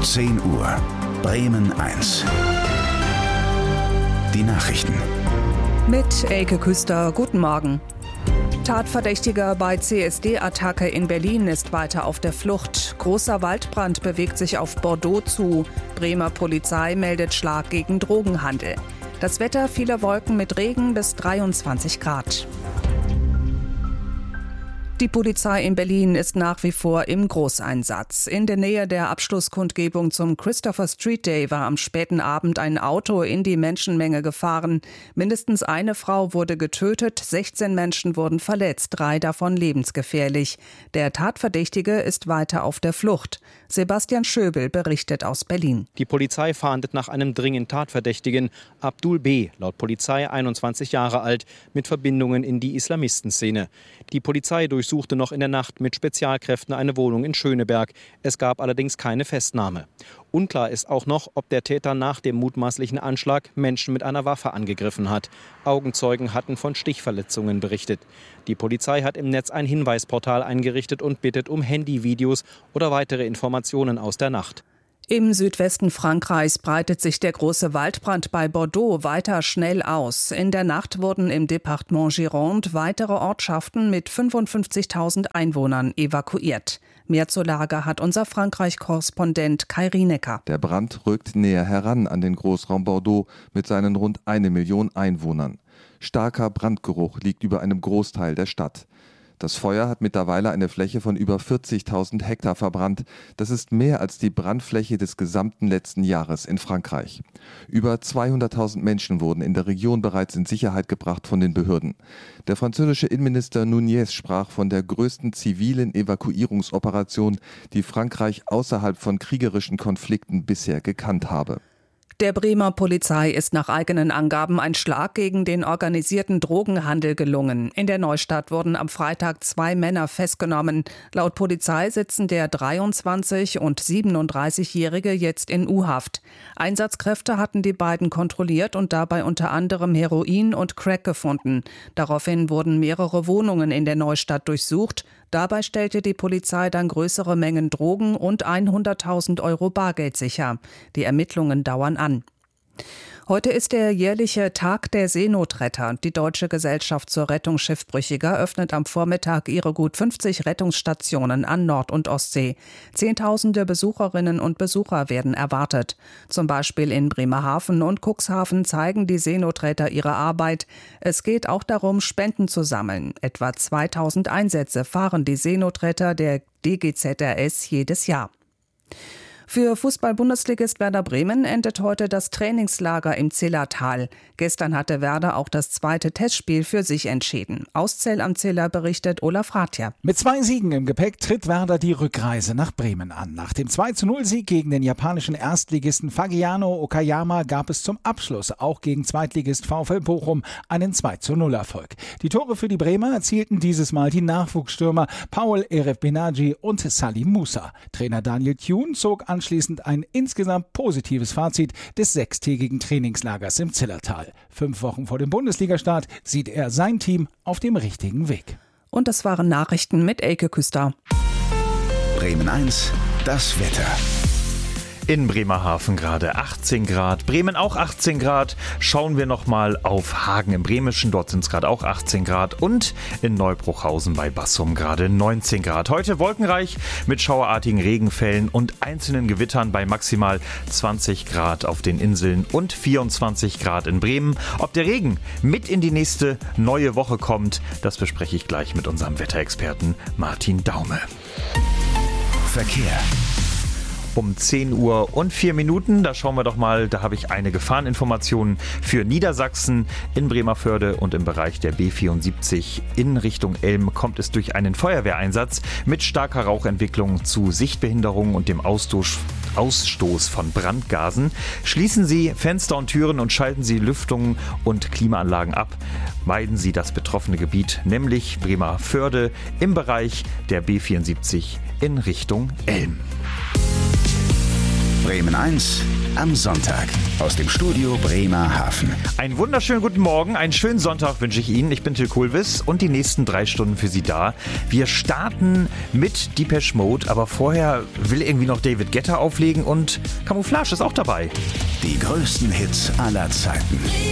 10 Uhr, Bremen 1. Die Nachrichten. Mit Elke Küster, guten Morgen. Tatverdächtiger bei CSD-Attacke in Berlin ist weiter auf der Flucht. Großer Waldbrand bewegt sich auf Bordeaux zu. Bremer Polizei meldet Schlag gegen Drogenhandel. Das Wetter, viele Wolken mit Regen bis 23 Grad. Die Polizei in Berlin ist nach wie vor im Großeinsatz. In der Nähe der Abschlusskundgebung zum Christopher Street Day war am späten Abend ein Auto in die Menschenmenge gefahren. Mindestens eine Frau wurde getötet, 16 Menschen wurden verletzt, 3 davon lebensgefährlich. Der Tatverdächtige ist weiter auf der Flucht. Sebastian Schöbel berichtet aus Berlin. Die Polizei fahndet nach einem dringend Tatverdächtigen. Abdul B., laut Polizei 21 Jahre alt, mit Verbindungen in die Islamistenszene. Die Polizei durchsuchte noch in der Nacht mit Spezialkräften eine Wohnung in Schöneberg. Es gab allerdings keine Festnahme. Unklar ist auch noch, ob der Täter nach dem mutmaßlichen Anschlag Menschen mit einer Waffe angegriffen hat. Augenzeugen hatten von Stichverletzungen berichtet. Die Polizei hat im Netz ein Hinweisportal eingerichtet und bittet um Handyvideos oder weitere Informationen aus der Nacht. Im Südwesten Frankreichs breitet sich der große Waldbrand bei Bordeaux weiter schnell aus. In der Nacht wurden im Departement Gironde weitere Ortschaften mit 55.000 Einwohnern evakuiert. Mehr zur Lage hat unser Frankreich-Korrespondent Kai Rienecker. Der Brand rückt näher heran an den Großraum Bordeaux mit seinen rund 1 Million Einwohnern. Starker Brandgeruch liegt über einem Großteil der Stadt. Das Feuer hat mittlerweile eine Fläche von über 40.000 Hektar verbrannt. Das ist mehr als die Brandfläche des gesamten letzten Jahres in Frankreich. Über 200.000 Menschen wurden in der Region bereits in Sicherheit gebracht von den Behörden. Der französische Innenminister Nunez sprach von der größten zivilen Evakuierungsoperation, die Frankreich außerhalb von kriegerischen Konflikten bisher gekannt habe. Der Bremer Polizei ist nach eigenen Angaben ein Schlag gegen den organisierten Drogenhandel gelungen. In der Neustadt wurden am Freitag 2 Männer festgenommen. Laut Polizei sitzen der 23- und 37-Jährige jetzt in U-Haft. Einsatzkräfte hatten die beiden kontrolliert und dabei unter anderem Heroin und Crack gefunden. Daraufhin wurden mehrere Wohnungen in der Neustadt durchsucht. Dabei stellte die Polizei dann größere Mengen Drogen und 100.000 Euro Bargeld sicher. Die Ermittlungen dauern an. Heute ist der jährliche Tag der Seenotretter. Die Deutsche Gesellschaft zur Rettung Schiffbrüchiger öffnet am Vormittag ihre gut 50 Rettungsstationen an Nord- und Ostsee. Zehntausende Besucherinnen und Besucher werden erwartet. Zum Beispiel in Bremerhaven und Cuxhaven zeigen die Seenotretter ihre Arbeit. Es geht auch darum, Spenden zu sammeln. Etwa 2000 Einsätze fahren die Seenotretter der DGZRS jedes Jahr. Für Fußball-Bundesligist Werder Bremen endet heute das Trainingslager im Zillertal. Gestern hatte Werder auch das zweite Testspiel für sich entschieden. Aus Zell am Ziller berichtet Olaf Rathja. Mit 2 Siegen im Gepäck tritt Werder die Rückreise nach Bremen an. Nach dem 2:0-Sieg gegen den japanischen Erstligisten Fagiano Okayama gab es zum Abschluss auch gegen Zweitligist VfL Bochum einen 2:0-Erfolg. Die Tore für die Bremer erzielten dieses Mal die Nachwuchsstürmer Paul Erefbenaji und Salim Musa. Trainer Daniel Thune zog anschließend ein insgesamt positives Fazit des 6-tägigen Trainingslagers im Zillertal. 5 Wochen vor dem Bundesligastart sieht er sein Team auf dem richtigen Weg. Und das waren Nachrichten mit Elke Küster. Bremen 1, das Wetter. In Bremerhaven gerade 18 Grad, Bremen auch 18 Grad. Schauen wir nochmal auf Hagen im Bremischen, dort sind es gerade auch 18 Grad. Und in Neubruchhausen bei Bassum gerade 19 Grad. Heute wolkenreich mit schauerartigen Regenfällen und einzelnen Gewittern bei maximal 20 Grad auf den Inseln und 24 Grad in Bremen. Ob der Regen mit in die nächste neue Woche kommt, das bespreche ich gleich mit unserem Wetterexperten Martin Daume. Verkehr. Um 10 Uhr und 4 Minuten, da schauen wir doch mal, da habe ich eine Gefahreninformation für Niedersachsen. In Bremerförde und im Bereich der B74 in Richtung Elm kommt es durch einen Feuerwehreinsatz mit starker Rauchentwicklung zu Sichtbehinderungen und dem Ausstoß von Brandgasen. Schließen Sie Fenster und Türen und schalten Sie Lüftungen und Klimaanlagen ab. Meiden Sie das betroffene Gebiet, nämlich Bremerförde im Bereich der B74 in Richtung Elm. Bremen 1, am Sonntag aus dem Studio Bremerhaven. Einen wunderschönen guten Morgen, einen schönen Sonntag wünsche ich Ihnen. Ich bin Till Kohlwiss und die nächsten 3 Stunden für Sie da. Wir starten mit Depeche Mode, aber vorher will irgendwie noch David Guetta auflegen und Camouflage ist auch dabei. Die größten Hits aller Zeiten.